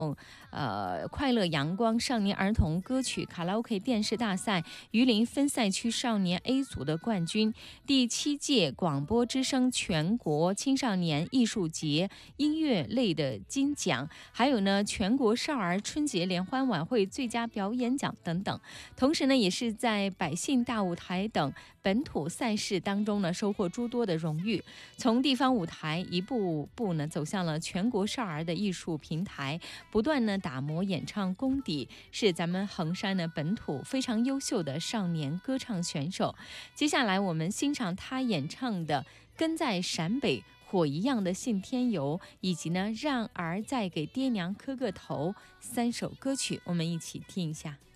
快乐阳光少年儿童歌曲卡拉 OK 电视大赛榆林分赛区少年 A 组的冠军，第7届广播之声全国青少年艺术节音乐类的金奖，还有呢全国少儿春节联欢晚会最佳表演奖等等。同时呢，也是在百姓大舞台等本土赛事当中呢，收获诸多的荣誉。从地方舞台一步步呢，走向了全国少儿的艺术平台，不断呢打磨演唱功底，是咱们衡山的本土非常优秀的少年歌唱选手。接下来我们欣赏他演唱的《跟在陕北火一样的信天游》，以及呢让儿再给爹娘磕个头3首歌曲，我们一起听一下。